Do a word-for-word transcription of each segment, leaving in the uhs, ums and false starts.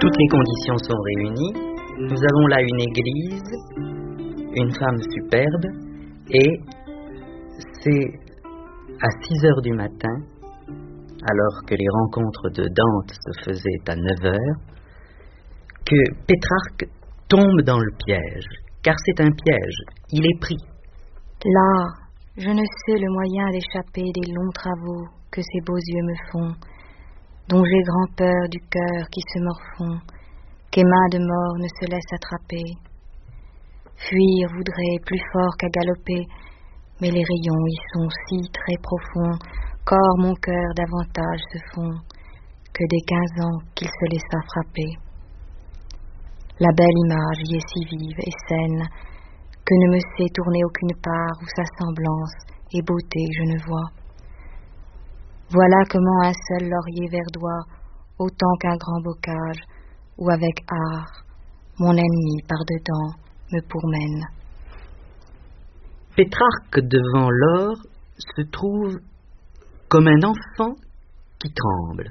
Toutes les conditions sont réunies. Nous avons là une église, une femme superbe, et c'est à six heures du matin, alors que les rencontres de Dante se faisaient à neuf heures, que Pétrarque tombe dans le piège, car c'est un piège, il est pris. Là, je ne sais le moyen d'échapper des longs travaux que ces beaux yeux me font, dont j'ai grand peur du cœur qui se morfond, qu'aimant de mort ne se laisse attraper. Fuir voudrait plus fort qu'à galoper, mais les rayons y sont si très profonds qu'or mon cœur davantage se fond que des quinze ans qu'il se laissa frapper. La belle image y est si vive et saine que ne me sait tourner aucune part où sa semblance et beauté je ne vois. Voilà comment un seul laurier verdoie, autant qu'un grand bocage, où avec art, mon ennemi par-dedans me pourmène. Pétrarque devant l'or se trouve comme un enfant qui tremble,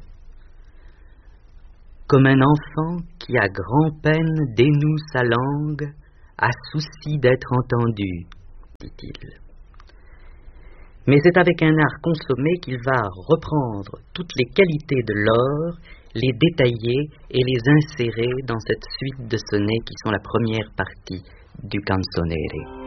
comme un enfant qui à grand-peine dénoue sa langue à souci d'être entendu, dit-il. Mais c'est avec un art consommé qu'il va reprendre toutes les qualités de l'or, les détailler et les insérer dans cette suite de sonnets qui sont la première partie du Canzonere.